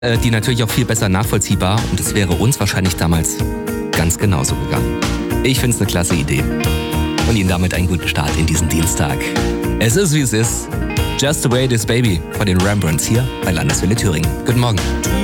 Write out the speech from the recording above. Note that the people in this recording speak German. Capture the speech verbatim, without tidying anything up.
äh, die natürlich auch viel besser nachvollziehbar und es wäre uns wahrscheinlich damals ganz genauso gegangen. Ich finde es eine klasse Idee und Ihnen damit einen guten Start in diesen Dienstag. Es ist, wie es ist. Just the way it is, baby, von den Rembrandts hier bei Landeswelle Thüringen. Guten Morgen.